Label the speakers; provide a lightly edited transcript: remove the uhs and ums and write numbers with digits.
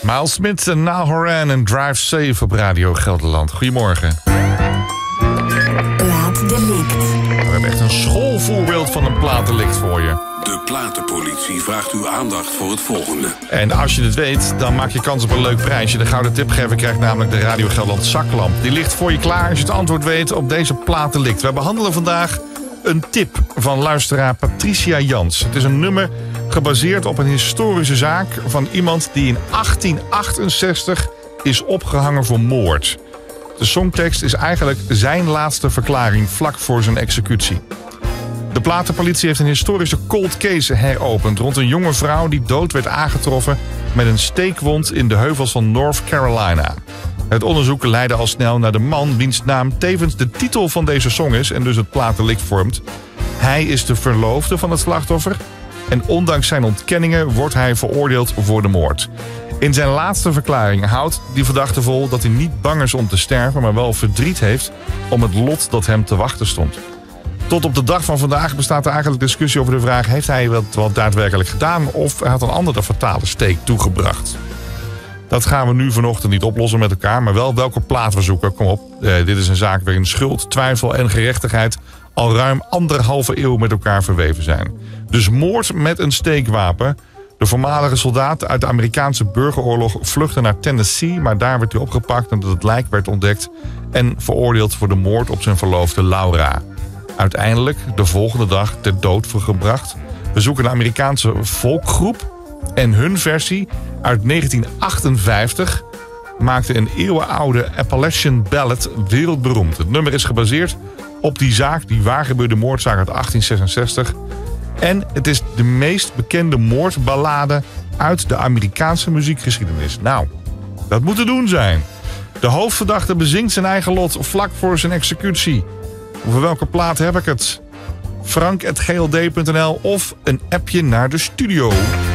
Speaker 1: Miles Smith en Niall Horan en Drive Safe op Radio Gelderland. Goedemorgen.
Speaker 2: Plaatdelict.
Speaker 1: We hebben echt een schoolvoorbeeld van een plaatdelict voor je.
Speaker 3: De platenpolitie vraagt uw aandacht voor het volgende.
Speaker 1: En als je het weet, dan maak je kans op een leuk prijsje. De gouden tipgever krijgt namelijk de Radio Gelderland zaklamp. Die ligt voor je klaar als je het antwoord weet op deze plaatdelict. We behandelen vandaag een tip van luisteraar Patricia Jans. Het is een nummer gebaseerd op een historische zaak van iemand die in 1868 is opgehangen voor moord. De songtekst is eigenlijk zijn laatste verklaring vlak voor zijn executie. De platenpolitie heeft een historische cold case heropend rond een jonge vrouw die dood werd aangetroffen met een steekwond in de heuvels van North Carolina. Het onderzoek leidde al snel naar de man wiens naam tevens de titel van deze song is en dus het plaatdelict vormt. Hij is de verloofde van het slachtoffer en ondanks zijn ontkenningen wordt hij veroordeeld voor de moord. In zijn laatste verklaring houdt die verdachte vol dat hij niet bang is om te sterven, maar wel verdriet heeft om het lot dat hem te wachten stond. Tot op de dag van vandaag bestaat er eigenlijk discussie over de vraag: heeft hij wat daadwerkelijk gedaan of had een ander de fatale steek toegebracht? Dat gaan we nu vanochtend niet oplossen met elkaar, maar wel welke plaat we zoeken. Kom op, dit is een zaak waarin schuld, twijfel en gerechtigheid al ruim 1,5 eeuw met elkaar verweven zijn. Dus moord met een steekwapen. De voormalige soldaat uit de Amerikaanse burgeroorlog vluchtte naar Tennessee, maar daar werd hij opgepakt nadat het lijk werd ontdekt en veroordeeld voor de moord op zijn verloofde Laura. Uiteindelijk de volgende dag ter dood gebracht. We zoeken een Amerikaanse folkgroep en hun versie uit 1958 maakte een eeuwenoude Appalachian Ballad wereldberoemd. Het nummer is gebaseerd op die zaak, die waargebeurde moordzaak uit 1866. En het is de meest bekende moordballade uit de Amerikaanse muziekgeschiedenis. Nou, dat moet te doen zijn. De hoofdverdachte bezingt zijn eigen lot vlak voor zijn executie. Over welke plaat heb ik het? Frank@gld.nl of een appje naar de studio.